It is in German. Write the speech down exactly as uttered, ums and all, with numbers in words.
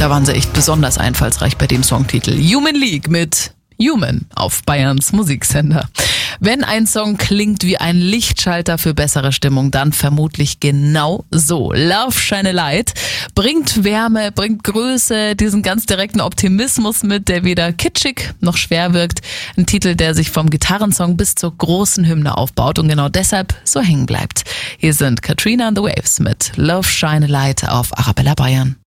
Da waren sie echt besonders einfallsreich bei dem Songtitel. Human League mit Human auf Bayerns Musiksender. Wenn ein Song klingt wie ein Lichtschalter für bessere Stimmung, dann vermutlich genau so. Love Shine a Light bringt Wärme, bringt Größe, diesen ganz direkten Optimismus mit, der weder kitschig noch schwer wirkt. Ein Titel, der sich vom Gitarrensong bis zur großen Hymne aufbaut und genau deshalb so hängen bleibt. Hier sind Katrina and the Waves mit Love Shine a Light auf Arabella Bayern.